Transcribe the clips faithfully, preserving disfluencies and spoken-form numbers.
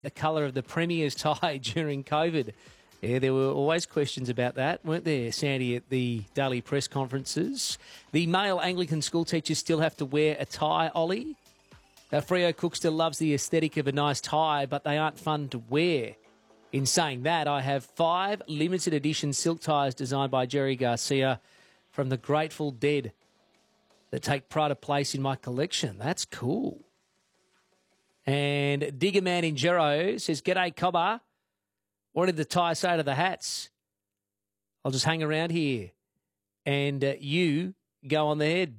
the colour of the Premier's tie during COVID. Yeah, there were always questions about that, weren't there, Sandy, at the daily press conferences? The male Anglican school teachers still have to wear a tie, Ollie. Uh, Freo Cook still loves the aesthetic of a nice tie, but they aren't fun to wear. In saying that, I have five limited edition silk ties designed by Jerry Garcia from the Grateful Dead that take pride of place in my collection. That's cool. And Digger Man in Gero says, "G'day, Cobber. What did the tie say to the hats? I'll just hang around here and uh, you go on the head."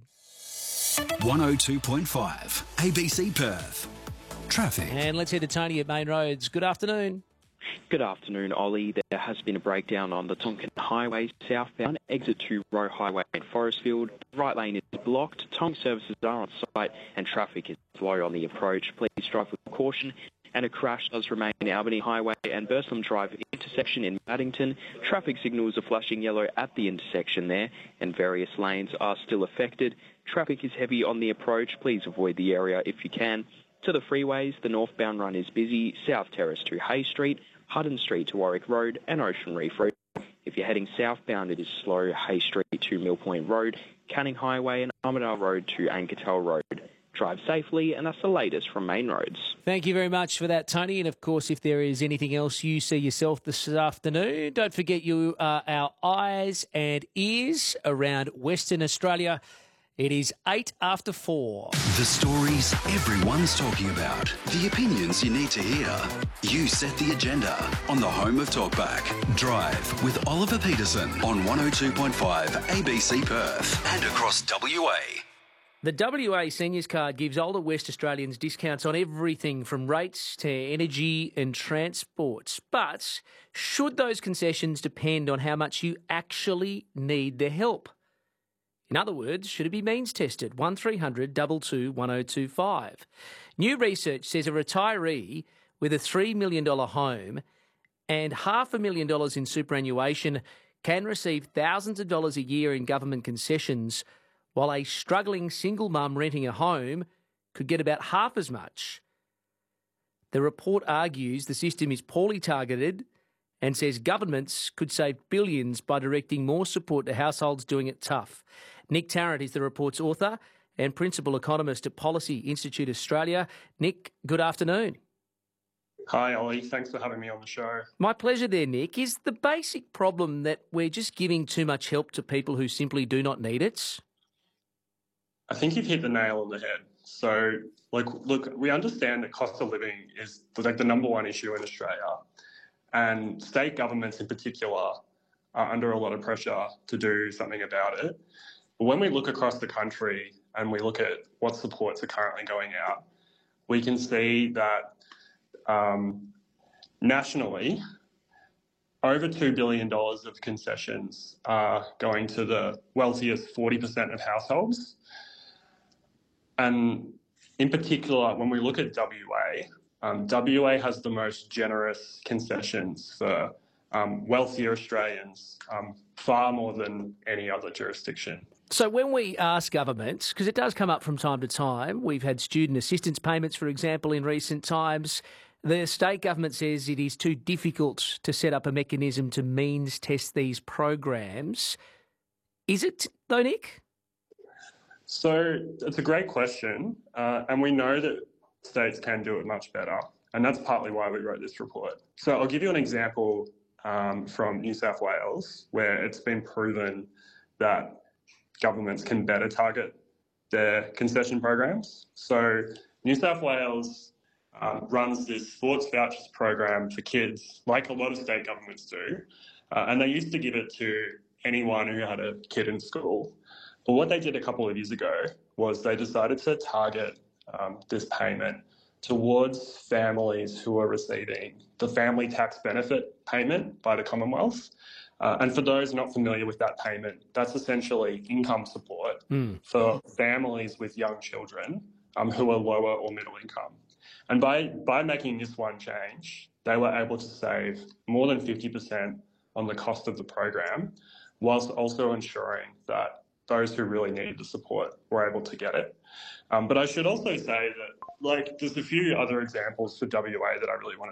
one oh two point five A B C Perth. Traffic. And let's head to Tony at Main Roads. Good afternoon. Good afternoon, Ollie. There has been a breakdown on the Tonkin Highway southbound, exit to Roe Highway in Forestfield. The right lane is blocked. Towing services are on site and traffic is slow on the approach. Please drive with caution. And a crash does remain in Albany Highway and Burslem Drive intersection in Maddington. Traffic signals are flashing yellow at the intersection there, and various lanes are still affected. Traffic is heavy on the approach. Please avoid the area if you can. To the freeways, the northbound run is busy. South Terrace to Hay Street, Hutton Street to Warwick Road, and Ocean Reef Road. If you're heading southbound, it is slow. Hay Street to Mill Point Road, Canning Highway, and Armidale Road to Anketel Road. Drive safely, and that's the latest from Main Roads. Thank you very much for that, Tony. And, of course, if there is anything else you see yourself this afternoon, don't forget you are our eyes and ears around Western Australia. It is eight after four. The stories everyone's talking about. The opinions you need to hear. You set the agenda on the home of Talkback. Drive with Oliver Peterson on one oh two point five A B C Perth and across W A. The W A Seniors Card gives older West Australians discounts on everything from rates to energy and transports. But should those concessions depend on how much you actually need the help? In other words, should it be means tested? one three hundred two two two one oh two five. New research says a retiree with a three million dollars home and half a million dollars in superannuation can receive thousands of dollars a year in government concessions, while a struggling single mum renting a home could get about half as much. The report argues the system is poorly targeted and says governments could save billions by directing more support to households doing it tough. Nick Tarrant is the report's author and principal economist at Policy Institute Australia. Nick, good afternoon. Hi, Ollie. Thanks for having me on the show. My pleasure there, Nick. Is the basic problem that we're just giving too much help to people who simply do not need it? I think you've hit the nail on the head. So, like, look, we understand that cost of living is like the number one issue in Australia, and state governments in particular are under a lot of pressure to do something about it. But when we look across the country and we look at what supports are currently going out, we can see that um, nationally, over two billion dollars of concessions are going to the wealthiest forty percent of households. And in particular, when we look at W A, um, W A has the most generous concessions for um, wealthier Australians, um, far more than any other jurisdiction. So when we ask governments, because it does come up from time to time, we've had student assistance payments, for example, in recent times, the state government says it is too difficult to set up a mechanism to means test these programs. Is it, though, Nick? So it's a great question, uh, and we know that states can do it much better, and that's partly why we wrote this report. So I'll give you an example um, from New South Wales, where it's been proven that governments can better target their concession programs. So New South Wales um, runs this sports vouchers program for kids, like a lot of state governments do, uh, and they used to give it to anyone who had a kid in school. But what they did a couple of years ago was they decided to target um, this payment towards families who are receiving the family tax benefit payment by the Commonwealth. Uh, and for those not familiar with that payment, that's essentially income support mm. for families with young children um, who are lower or middle income. And by, by making this one change, they were able to save more than fifty percent on the cost of the program, whilst also ensuring that those who really needed the support were able to get it. Um, but I should also say that, like, there's a few other examples for W A that I really want